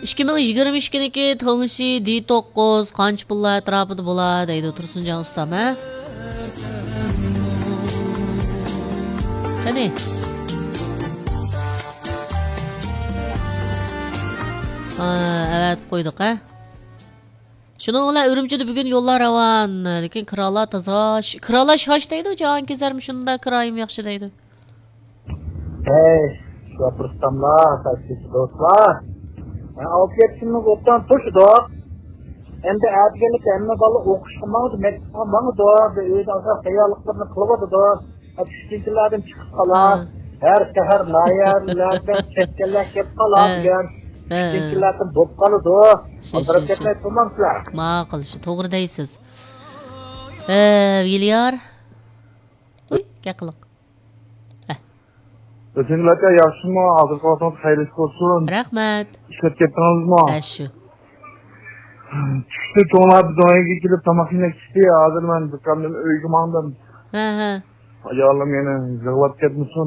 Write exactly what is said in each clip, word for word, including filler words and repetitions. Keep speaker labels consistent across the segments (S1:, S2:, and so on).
S1: ikki ming yigirma ikkiniki tanışı D to'qqiz qancha pullar atrofida bo'ladi deydi Tursunjon ustam, ha? Qani? Ha, evet qo'ydik, ha? Şunun ola Ürümçide bugün yollar ravan, lekin kiralar toza. Kiralar shosh deydi, Jahon kezarmi shunda kirayim yaxshi deydi.
S2: Hey, gapirsamlar, taksi do'stlar. Ben alıp geçtiğimde oktan tuşduk. Hem de ergenlik emme balı okuşmadı, mektupmadı da, öyle azar hayallıklarını kılıvadı da, üçüncülerden çıkıp kalan, her seher layerlerden çetkeler kep kalan, üçüncülerden bopkalı da, azarıp etmeyi tutmamışlar.
S1: Maqıl, to'g'ri deysiz. Eee, Viliyar. Uy, gaqiliq.
S3: O'zingizlarga yaxshimi? Hozir qolsangiz xayringiz bo'lsin.
S1: Rahmat.
S3: Ishlab ketdingizmi?
S1: Ha, shu.
S3: Tushdi to'nlar doyaga kelib tomoq yemak istedi. Hozir men do'kondan uyga mandim.
S1: Ha, ha.
S3: Ayolim meni yig'lab ketmasin.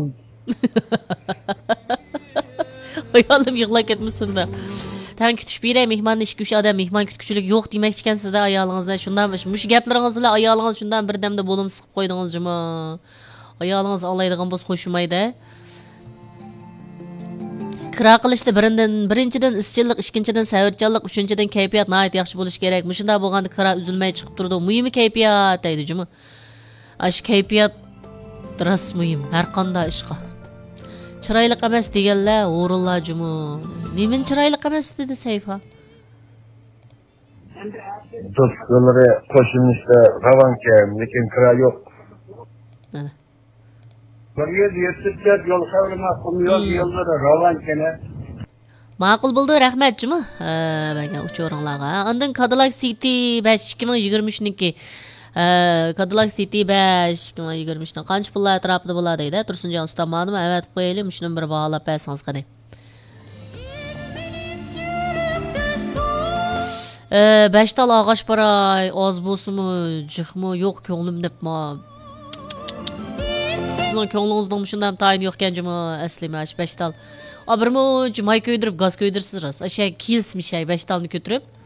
S1: Ayolim yig'lab ketmasin da. Tan kutish beray, mehmonni ishga o'sha odam mehmon kutkuchilik yo'q demoqchi ekansizda ayolingizdan. Shundan mush gaplaringiz bilan ayolingiz shundan birdamda bo'lim siqib qo'ydingizmi? Ayolingiz olaydigan bo'lsa qo'shmaydi. Kira qilishda birindan birinchidan izchillik, ikkinchidan savrchanlik, uchinchidan kayfiyat nihoyat yaxshi bo'lish kerak. Mushunda bo'lganda kira uzilmay chiqib turdi. Muhimi kayfiyat deydi jumi. Ash kayfiyat ras muhim har qanday ishqa. Chiroyli emas deganlar o'rinlar jumi. Nimin chiroyli emas dedi Sayfa.
S3: Do'stlari qo'shilishda ravanka, lekin kira yo'q.
S1: Mana.
S2: Bir yıl yetişecek yol kavramı kumyor yolları ravankene.
S1: Ma'qul bo'ldi, rahmat jumi. Ha, menga uch o'rinlarga. Ondan Cadillac City besh ikki ming yigirma uchniki. Cadillac City besh ikki ming yigirma uchdan qancha pullar atrofida bo'ladi deydi. Tursunjon ustam ma'lum, evet qo'yaylik, shuni bir baholab bersangiz qani. Ee, besh tal og'och paray, oz bo'lsinmi, jiqmi, yo'q ko'nglim debma. Sizning ko'nglingizda shundan tayin yo'q ekanmi, asli mana besh tal. Abirmi may ko'ydirib, gaz ko'ydirsiz ras. Asha kilsmishay besh talni ko'tirib.